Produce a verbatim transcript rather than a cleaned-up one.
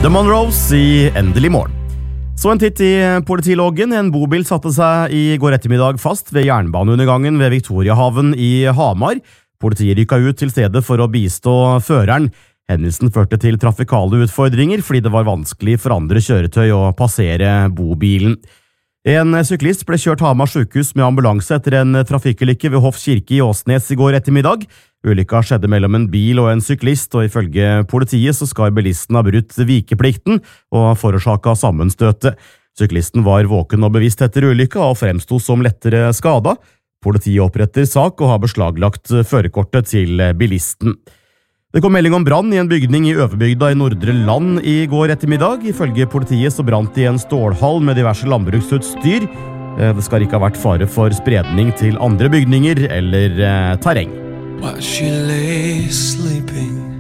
The Monroes i Endelig morgen. Så en titt i politiloggen. En bobil satte seg i går ettermiddag fast ved jernbaneundergangen ved Victoriahaven i Hamar. Politiet rykket ut til stedet for å bistå føreren. Hendelsen førte til trafikale utfordringer fordi det var vanskelig for andre kjøretøy å passere bobilen. En syklist ble kjørt Hamar sykehus med ambulanse etter en trafikkulykke ved Hoff kirke i Åsnes i går ettermiddag. Ulykka skjedde mellom en bil og en syklist, og ifølge politiet så skal bilisten ha brutt vikeplikten og forårsaket sammenstøtet. Syklisten var våken og bevisst etter ulykka og fremstod som lettere skada. Politiet oppretter sak og har beslaglagt førerkortet til bilisten. Det kom melding om brann i en bygning i Øverbygda i Nordre Land i går ettermiddag. Ifølge politiet så brant i en stålhall med diverse landbruksutstyr. Det skal ikke ha vært fare for spredning til andre bygninger eller terreng. While she lay sleeping